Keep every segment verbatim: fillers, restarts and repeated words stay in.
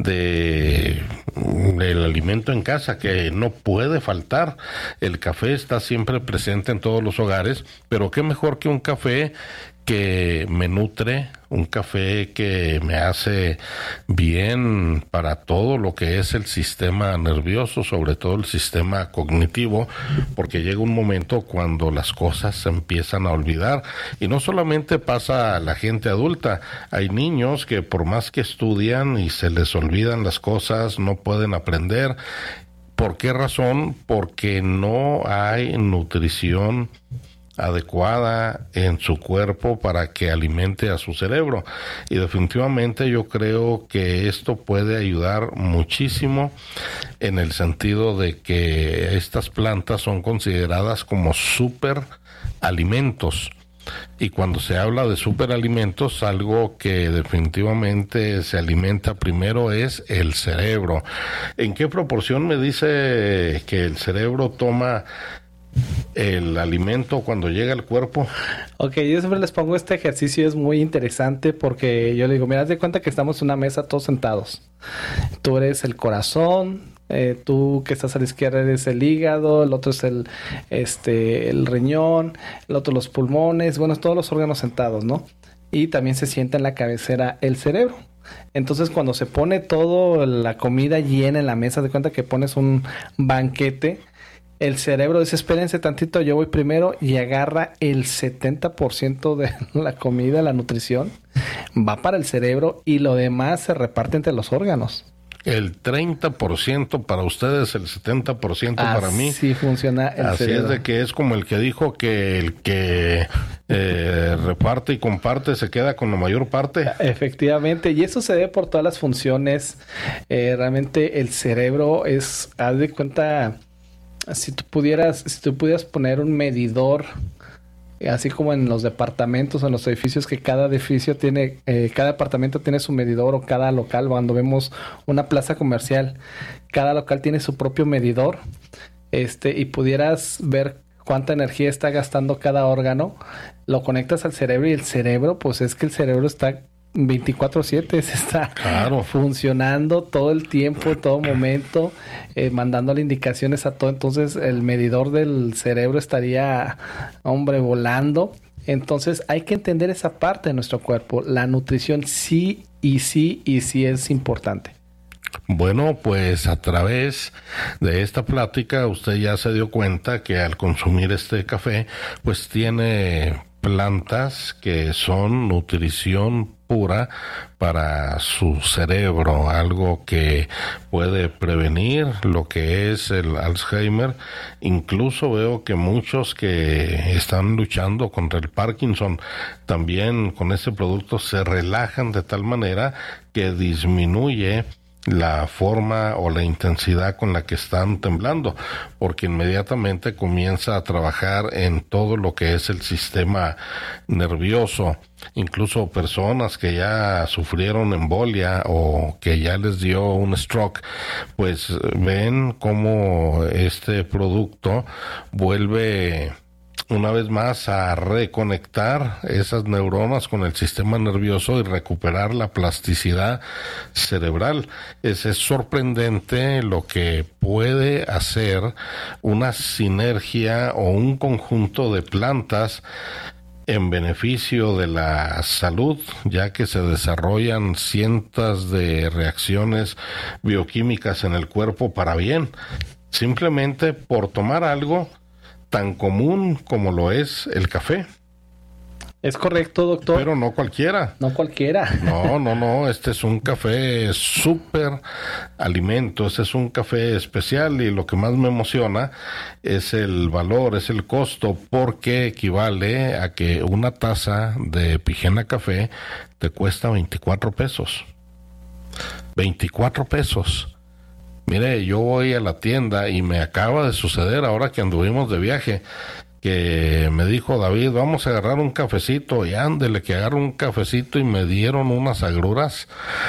de el alimento en casa, que no puede faltar. El café está siempre presente en todos los hogares, pero qué mejor que un café que me nutre, un café que me hace bien para todo lo que es el sistema nervioso, sobre todo el sistema cognitivo, porque llega un momento cuando las cosas se empiezan a olvidar, y no solamente pasa a la gente adulta, hay niños que por más que estudian y se les olvidan las cosas, no pueden aprender. ¿Por qué razón? Porque no hay nutrición adecuada en su cuerpo para que alimente a su cerebro, y definitivamente yo creo que esto puede ayudar muchísimo en el sentido de que estas plantas son consideradas como super alimentos. Y cuando se habla de superalimentos, algo que definitivamente se alimenta primero es el cerebro. ¿En qué proporción me dice que el cerebro toma el alimento cuando llega al cuerpo? Ok, yo siempre les pongo este ejercicio, es muy interesante porque yo le digo, mira, haz de cuenta que estamos en una mesa todos sentados. Tú eres el corazón, eh, tú que estás a la izquierda eres el hígado, el otro es el, este, el riñón, el otro los pulmones, bueno, todos los órganos sentados, ¿no? Y también se sienta en la cabecera el cerebro. Entonces, cuando se pone todo la comida llena en la mesa, de cuenta que pones un banquete, el cerebro dice, espérense tantito, yo voy primero, y agarra el setenta por ciento de la comida, la nutrición, va para el cerebro y lo demás se reparte entre los órganos. El treinta por ciento para ustedes, el setenta por ciento para mí. Así funciona el Así cerebro. es de que es como el que dijo que el que eh, reparte y comparte se queda con la mayor parte. Efectivamente, y eso se debe por todas las funciones. Eh, realmente el cerebro es, haz de cuenta, si tú pudieras, si tú pudieras poner un medidor, así como en los departamentos, en los edificios, que cada edificio tiene, eh, cada departamento tiene su medidor, o cada local, cuando vemos una plaza comercial, cada local tiene su propio medidor, este, y pudieras ver cuánta energía está gastando cada órgano, lo conectas al cerebro, y el cerebro, pues es que el cerebro está veinticuatro siete, se está claro. funcionando todo el tiempo, todo momento, eh, mandándole indicaciones a todo. Entonces el medidor del cerebro estaría, hombre, volando. Entonces hay que entender esa parte de nuestro cuerpo. La nutrición sí y sí y sí es importante. Bueno, pues a través de esta plática usted ya se dio cuenta que al consumir este café, pues tiene plantas que son nutrición pura para su cerebro, algo que puede prevenir lo que es el Alzheimer. Incluso veo que muchos que están luchando contra el Parkinson también con este producto se relajan de tal manera que disminuye la forma o la intensidad con la que están temblando, porque inmediatamente comienza a trabajar en todo lo que es el sistema nervioso. Incluso personas que ya sufrieron embolia o que ya les dio un stroke, pues ven cómo este producto vuelve una vez más a reconectar esas neuronas con el sistema nervioso y recuperar la plasticidad cerebral. Es, es sorprendente lo que puede hacer una sinergia o un conjunto de plantas en beneficio de la salud, ya que se desarrollan cientos de reacciones bioquímicas en el cuerpo para bien, simplemente por tomar algo tan común como lo es el café. Es correcto, doctor. Pero no cualquiera. No cualquiera. No, no, no. Este es un café súper alimento. Este es un café especial, y lo que más me emociona es el valor, es el costo, porque equivale a que una taza de Pigena Café te cuesta veinticuatro pesos. veinticuatro pesos. Mire, yo voy a la tienda y me acaba de suceder ahora que anduvimos de viaje, que me dijo David, vamos a agarrar un cafecito, y ándele que agarro un cafecito, y me dieron unas agruras,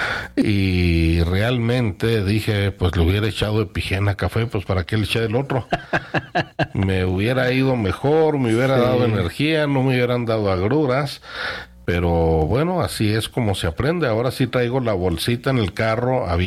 y realmente dije, pues le hubiera echado de Pigena Café, pues para qué le eché el otro. Me hubiera ido mejor, me hubiera sí. dado energía, no me hubieran dado agruras. Pero bueno, así es como se aprende. Ahora sí traigo la bolsita en el carro.